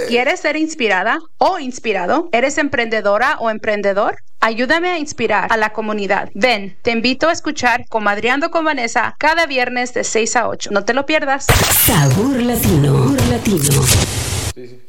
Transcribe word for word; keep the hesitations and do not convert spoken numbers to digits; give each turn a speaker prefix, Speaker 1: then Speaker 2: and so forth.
Speaker 1: ¿Quieres ser inspirada o inspirado? ¿Eres emprendedora o emprendedor? Ayúdame a inspirar a la comunidad. Ven, te invito a escuchar Comadreando con Vanessa cada viernes de seis a ocho. No te lo pierdas.
Speaker 2: Sabor Latino. Latino.
Speaker 3: Sí, sí.